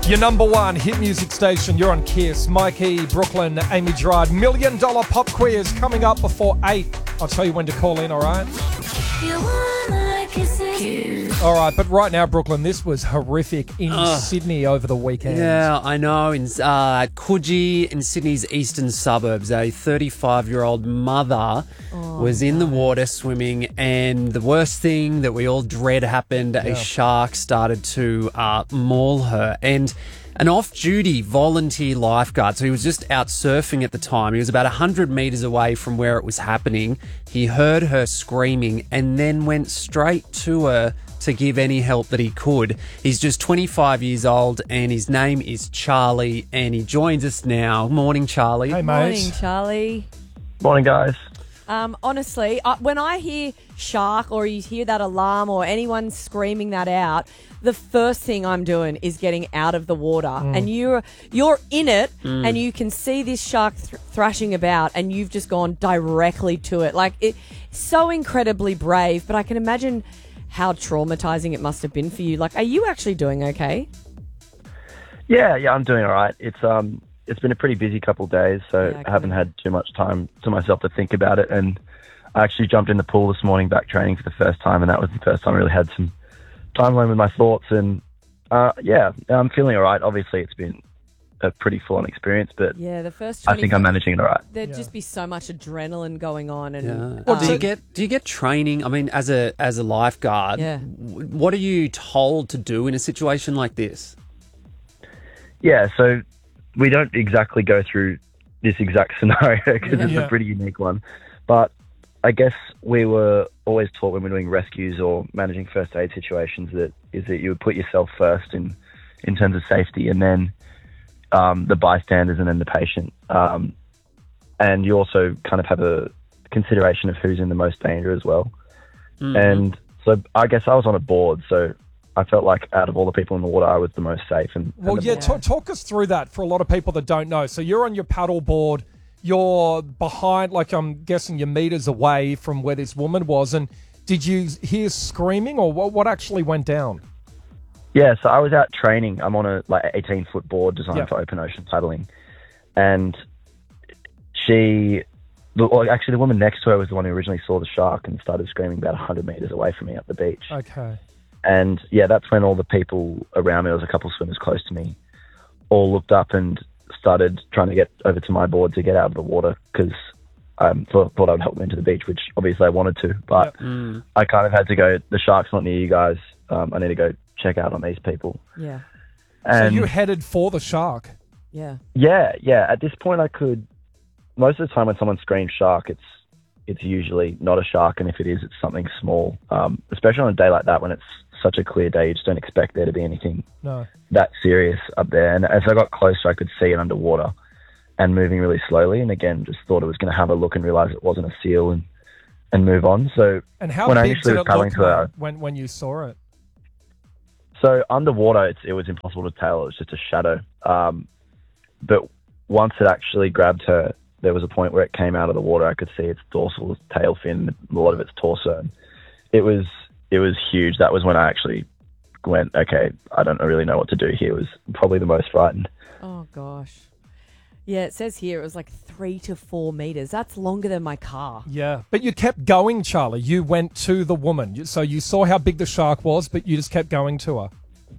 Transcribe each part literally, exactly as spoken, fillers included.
Your number one hit music station, you're on Kiss. Mikey, Brooklyn, Amy Gerard. Million dollar pop quiz coming up before eight. I'll tell you when to call in, all right? You wanna kiss it. All right, but right now, Brooklyn, this was horrific in uh, Sydney over the weekend. Yeah, I know. In uh, Coogee, in Sydney's eastern suburbs, a thirty-five-year-old mother oh, was in no. the water swimming, and the worst thing that we all dread happened. Yeah. A shark started to uh, maul her, and an off-duty volunteer lifeguard, so he was just out surfing at the time. He was about one hundred metres away from where it was happening. He heard her screaming and then went straight to her to give any help that he could. He's just twenty-five years old and his name is Charlie, and he joins us now. Morning, Charlie. Hey, mate. Morning, Charlie. Morning, guys. Um, honestly, uh, when I hear shark or you hear that alarm or anyone screaming that out, the first thing I'm doing is getting out of the water. Mm. And you're you're in it mm. and you can see this shark th- thrashing about and you've just gone directly to it. Like, it, so incredibly brave, but I can imagine how traumatizing it must have been for you. Like, are you actually doing okay? Yeah, yeah, I'm doing all right. It's um, it's been a pretty busy couple of days, so yeah, I, I haven't had too much time to myself to think about it. And I actually jumped in the pool this morning, back training for the first time, and that was the first time I really had some time alone with my thoughts. And uh, yeah, I'm feeling all right. Obviously, it's been a pretty full-on experience, but yeah, the first I think I'm managing it all right. There'd yeah. just be so much adrenaline going on. And yeah. well, do you get do you get training? I mean, as a as a lifeguard, yeah. what are you told to do in a situation like this? Yeah, so we don't exactly go through this exact scenario because yeah. it's Yeah. a pretty unique one, but I guess we were always taught when we're doing rescues or managing first aid situations that is that you would put yourself first in, in terms of safety, and then um, the bystanders and then the patient. Um, and you also kind of have a consideration of who's in the most danger as well. Mm-hmm. And so I guess I was on a board, so I felt like out of all the people in the water, I was the most safe. And, well, and yeah, the- t- talk us through that for a lot of people that don't know. So you're on your paddle board. You're behind, like I'm guessing you're meters away from where this woman was. And did you hear screaming, or what, what actually went down? Yeah, so I was out training. I'm on a like eighteen foot board designed yeah. for open ocean paddling. And she, well, actually the woman next to her was the one who originally saw the shark and started screaming about one hundred meters away from me up the beach. Okay. And yeah, that's when all the people around me, there was a couple of swimmers close to me, all looked up and started trying to get over to my board to get out of the water because I um, thought, thought I would help them into the beach, which obviously I wanted to. But Yep. Mm. I kind of had to go, the shark's not near you guys. Um, I need to go check out on these people. Yeah. And so you headed for the shark? Yeah. yeah, yeah. At this point I could, most of the time when someone screams shark, it's it's usually not a shark, and if it is, it's something small. Um, especially on a day like that when it's such a clear day, you just don't expect there to be anything No. that serious up there. And as I got closer, I could see it underwater and moving really slowly. And again, just thought it was going to have a look and realize it wasn't a seal and, and move on. So And how when I big initially did was it paddling look to her, mate, when, when you saw it? so underwater, it's, it was impossible to tell. It was just a shadow. Um, but once it actually grabbed her, there was a point where it came out of the water. I could see its dorsal tail fin, a lot of its torso. And it was it was huge. That was when I actually went, okay, I don't really know what to do here. It was probably the most frightened. Oh, gosh. Yeah, it says here it was like three to four meters. That's longer than my car. Yeah. But you kept going, Charlie. You went to the woman. You- So you saw how big the shark was, but you just kept going to her.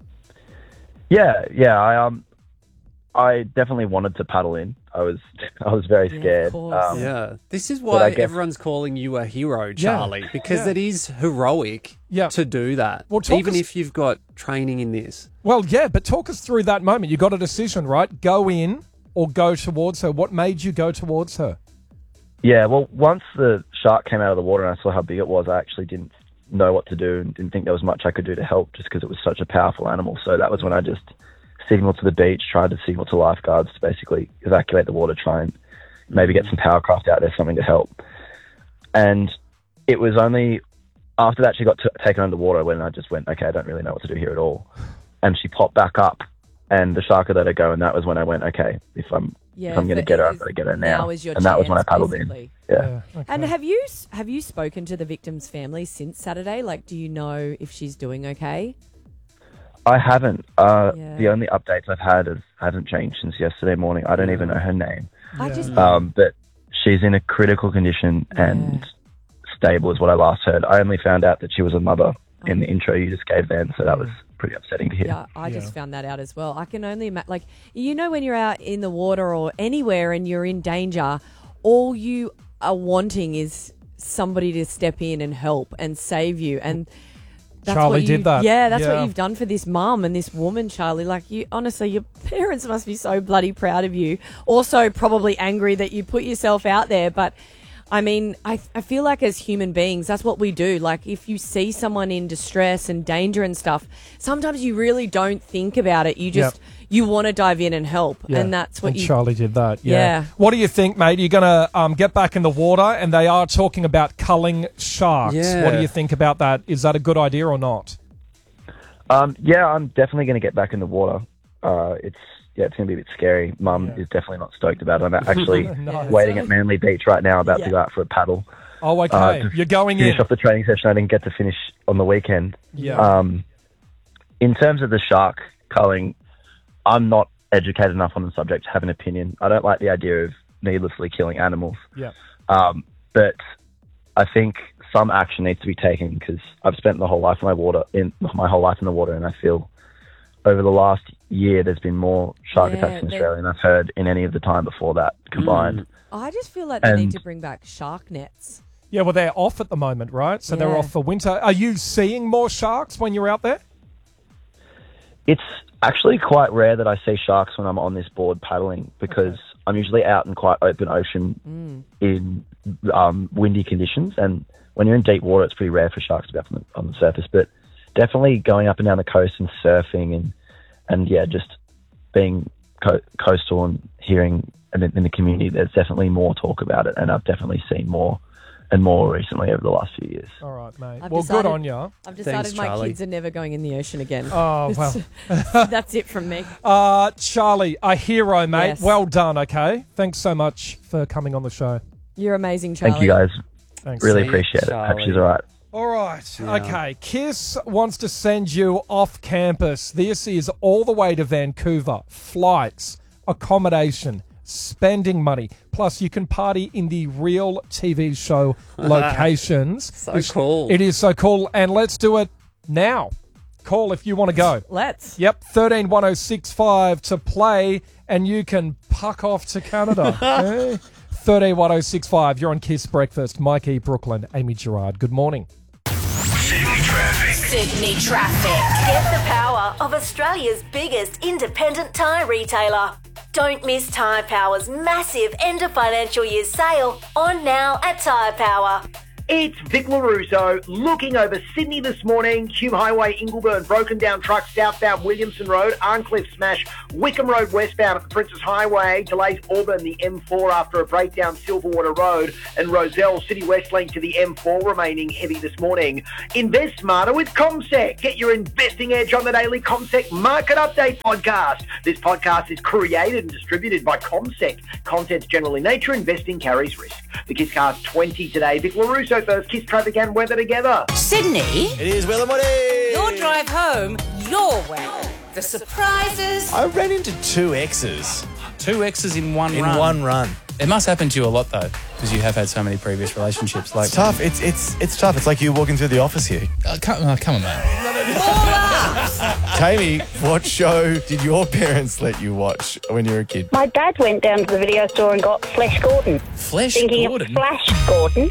Yeah, yeah. I um, I definitely wanted to paddle in. I was I was very Yeah, of scared. course. Um, Yeah, this is I why guess- everyone's calling you a hero, Charlie, because Yeah. it is heroic Yeah. to do that, Well, talk even us- if you've got training in this. Well, yeah, but talk us through that moment. You got a decision, right? Go in or go towards her. What made you go towards her? Yeah, well, once the shark came out of the water and I saw how big it was, I actually didn't know what to do and didn't think there was much I could do to help just because it was such a powerful animal. So that was when I just signaled to the beach, tried to signal to lifeguards to basically evacuate the water, try and maybe get some power craft out there, something to help. And it was only after that she got t- taken underwater when I just went, okay, I don't really know what to do here at all. And she popped back up and the shark had let her go, and that was when I went, okay, if I'm Yeah, if I'm going to but get her, it I've is- got to get her now now. is your And that was when I chance, paddled basically. in. Yeah. okay. And have you have you spoken to the victim's family since Saturday? Like, do you know if she's doing okay? I haven't. Uh, Yeah. The only updates I've had is, hasn't changed since yesterday morning. I don't even know her name. I just Um, but she's in a critical condition and Yeah. stable is what I last heard. I only found out that she was a mother in the intro you just gave then, so that was pretty upsetting to hear. Yeah, I Yeah. just found that out as well. I can only imagine, like, you know, when you're out in the water or anywhere and you're in danger, all you are wanting is somebody to step in and help and save you. And that's Charlie what you, did that. Yeah, that's Yeah. what you've done for this mum and this woman, Charlie. Like, you, honestly, your parents must be so bloody proud of you. Also, probably angry that you put yourself out there, but. I mean, I, I feel like as human beings, that's what we do. Like, if you see someone in distress and danger and stuff, sometimes you really don't think about it. You just, Yep. you want to dive in and help. Yeah. And that's what and you... Charlie did that. Yeah. Yeah. What do you think, mate? You're going to um, get back in the water, and they are talking about culling sharks. Yeah. What do you think about that? Is that a good idea or not? Um, yeah, I'm definitely going to get back in the water. Uh, it's yeah, it's going to be a bit scary. Mum Yeah. is definitely not stoked about it. I'm actually Nice. waiting at Manly Beach right now, about Yeah. to go out for a paddle. Oh, okay. Uh, to You're going Finish in. off the training session I didn't get to finish on the weekend. Yeah. Um, in terms of the shark culling, I'm not educated enough on the subject to have an opinion. I don't like the idea of needlessly killing animals. yeah. Um, but I think some action needs to be taken because I've spent the whole life in my water in my whole life in the water, and I feel over the last year there's been more shark Yeah, attacks in they- Australia than I've heard in any of the time before that combined. I just feel like they need And- to bring back shark nets. Yeah, well, they're off at the moment, right? So they're Yeah. off for winter. Are you seeing more sharks when you're out there? It's actually quite rare that I see sharks when I'm on this board paddling because I'm usually out in quite open ocean in um, windy conditions, and when you're in deep water, it's pretty rare for sharks to be up on the, on the surface. But definitely going up and down the coast and surfing and and yeah, just being co- coastal and hearing in, in the community, there's definitely more talk about it, and I've definitely seen more and more recently over the last few years. All right, mate. I've well, decided- good on you. I've decided Thanks, my Charlie. kids are never going in the ocean again. Oh, well. That's it from me. Uh, Charlie, a hero, mate. Yes. Well done, okay? Thanks so much for coming on the show. You're amazing, Charlie. Thank you guys. Thanks. Really See you, appreciate it. Hope Charlie. she's all right. All right. Yeah. Okay. KISS wants to send you off campus. This is all the way to Vancouver. Flights, accommodation, spending money. Plus, you can party in the real T V show locations. So Which- cool. It is so cool. And let's do it now. Call if you want to go. Let's. Yep, thirteen one oh six five to play, and you can puck off to Canada. Okay? thirteen one oh six five, you're on KISS Breakfast. Mikey, Brooklyn, Amy Gerard. Good morning. Sydney traffic. Sydney traffic. Get the power of Australia's biggest independent tyre retailer. Don't miss Tyre Power's massive end of financial year sale on now at Tyre Power. It's Vic LaRusso looking over Sydney this morning. Hume Highway, Ingleburn, broken down trucks southbound Williamson Road, Arncliffe smash, Wickham Road westbound at the Princess Highway, delays Auburn the M four after a breakdown Silverwater Road, and Roselle City West link to the M four remaining heavy this morning. Invest smarter with CommSec. Get your investing edge on the daily CommSec Market Update podcast. This podcast is created and distributed by CommSec. Content's general in nature, investing carries risk. The KissCast twenty today. Vic LaRusso first, Kiss traffic and weather together. Sydney, It is Will and Woody. your drive home, your way. The surprises. I ran into two exes Two X's in one in run. one run. It must happen to you a lot though, because you have had so many previous relationships. Like It's tough. It's it's it's tough. It's like you walking through the office here. Uh, come, oh, come on, man. Tammy, what show did your parents let you watch when you were a kid? My dad went down to the video store and got Flash Gordon. Flesh Thinking Gordon. of Flash Gordon.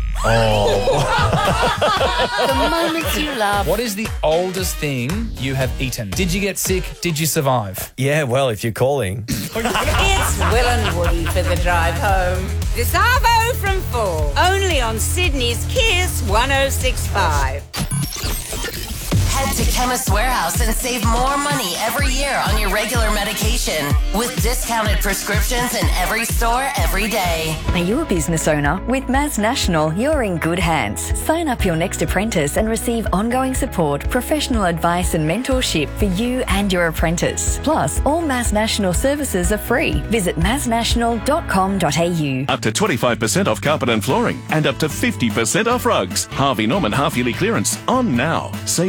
The moments you love. What is the oldest thing you have eaten? Did you get sick? Did you survive? Yeah, well, if you're calling. It's Will and Woody for the drive home. This Arvo from four. Only on Sydney's Kiss one oh six point five. Head to Chemist Warehouse and save more money every year on your regular medication with discounted prescriptions in every store every day. Are you a business owner? With Maz National, you're in good hands. Sign up your next apprentice and receive ongoing support, professional advice and mentorship for you and your apprentice. Plus, all Maz National services are free. Visit maz national dot com dot a u. Up to twenty-five percent off carpet and flooring and up to fifty percent off rugs. Harvey Norman half-yearly clearance on now. Save up to twenty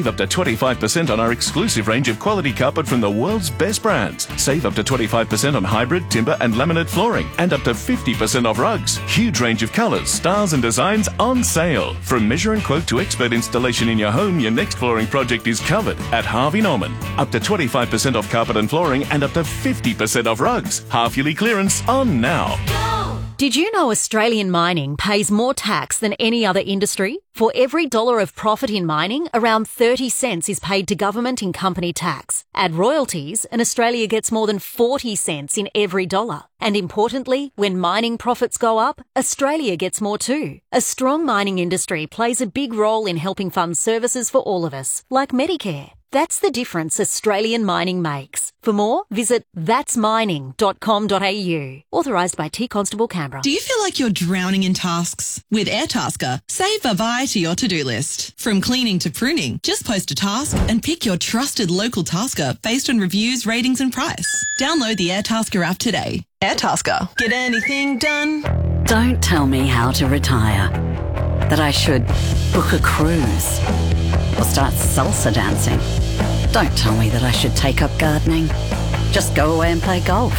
twenty-five percent on our exclusive range of quality carpet from the world's best brands. Save up to twenty-five percent on hybrid, timber and laminate flooring and up to fifty percent off rugs. Huge range of colours, styles and designs on sale. From measure and quote to expert installation in your home, your next flooring project is covered at Harvey Norman. Up to twenty-five percent off carpet and flooring and up to fifty percent off rugs. Half-yearly clearance on now. Did you know Australian mining pays more tax than any other industry? For every dollar of profit in mining, around thirty cents is paid to government in company tax. Add royalties, and Australia gets more than forty cents in every dollar. And importantly, when mining profits go up, Australia gets more too. A strong mining industry plays a big role in helping fund services for all of us, like Medicare. That's the difference Australian mining makes. For more, visit thats mining dot com dot a u. Authorised by T Constable Canberra. Do you feel like you're drowning in tasks? With Airtasker, save variety your to-do list. From cleaning to pruning, just post a task and pick your trusted local tasker based on reviews, ratings and price. Download the Airtasker app today. Airtasker. Get anything done? Don't tell me how to retire. That I should book a cruise or start salsa dancing. Don't tell me that I should take up gardening. Just go away and play golf.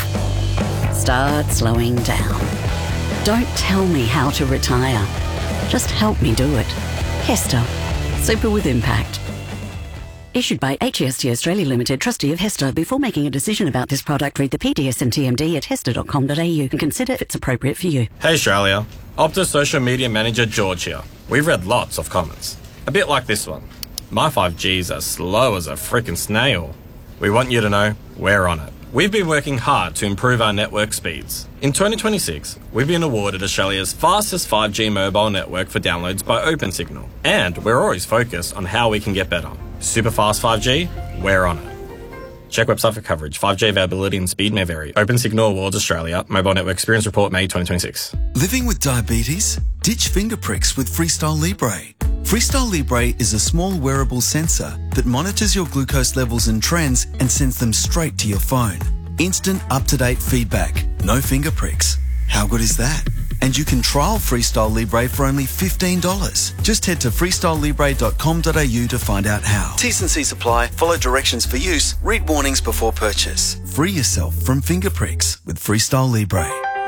Start slowing down. Don't tell me how to retire. Just help me do it. Hester. Super with impact. Issued by H E S T Australia Limited, trustee of Hester. Before making a decision about this product, read the P D S and T M D at hester dot com dot a u and consider if it's appropriate for you. Hey Australia, Optus Social Media Manager George here. We've read lots of comments. A bit like this one. My five G's are slow as a freaking snail. We want you to know we're on it. We've been working hard to improve our network speeds. In twenty twenty-six, we've been awarded Australia's fastest five G mobile network for downloads by OpenSignal. And we're always focused on how we can get better. Super fast five G, we're on it. Check website for coverage. five G availability and speed may vary. OpenSignal Awards Australia. Mobile Network Experience Report May twenty twenty-six. Living with diabetes? Ditch finger pricks with Freestyle Libre. Freestyle Libre is a small wearable sensor that monitors your glucose levels and trends and sends them straight to your phone. Instant up-to-date feedback. No finger pricks. How good is that? And you can trial Freestyle Libre for only fifteen dollars. Just head to freestyle libre dot com dot a u to find out how. T's and C's apply. Follow directions for use. Read warnings before purchase. Free yourself from finger pricks with Freestyle Libre.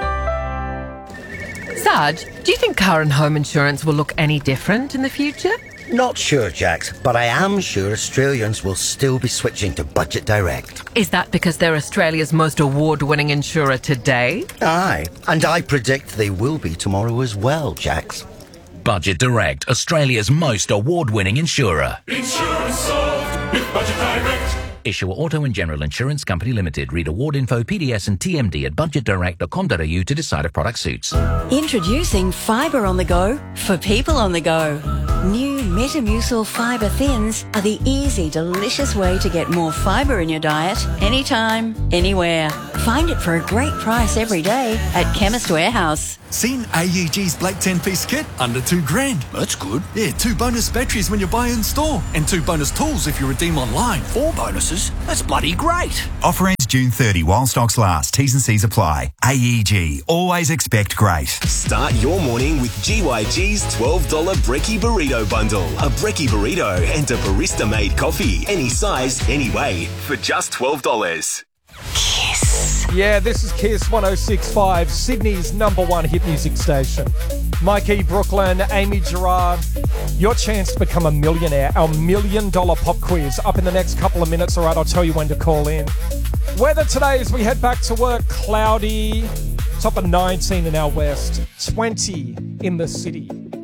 Sarge, do you think car and home insurance will look any different in the future? Not sure, Jax, but I am sure Australians will still be switching to Budget Direct. Is that because they're Australia's most award-winning insurer today? Aye, and I predict they will be tomorrow as well, Jax. Budget Direct, Australia's most award-winning insurer. Insurance solved with Budget Direct. Issuer Auto and General Insurance Company Limited. Read award info, P D S and T M D at budget direct dot com dot a u to decide if product suits. Introducing Fibre on the Go for people on the go. New Metamucil Fibre Thins are the easy, delicious way to get more fibre in your diet anytime, anywhere. Find it for a great price every day at Chemist Warehouse. Seen A E G's Black ten-piece kit? Under two grand. That's good. Yeah, two bonus batteries when you buy in store. And two bonus tools if you redeem online. Four bonuses? That's bloody great. Offer ends June thirtieth while stocks last. T's and C's apply. A E G. Always expect great. Start your morning with G Y G's twelve dollars Brekkie Burrito Bundle. A Brekkie Burrito and a barista-made coffee. Any size, any way. For just twelve dollars. Kiss. Yeah, this is Kiss one oh six point five, Sydney's number one hit music station. Mikey, Brooklyn, Amy Gerard, your chance to become a millionaire. Our million dollar pop quiz up in the next couple of minutes. All right, I'll tell you when to call in. Weather today as we head back to work, cloudy, top of nineteen in our west, twenty in the city.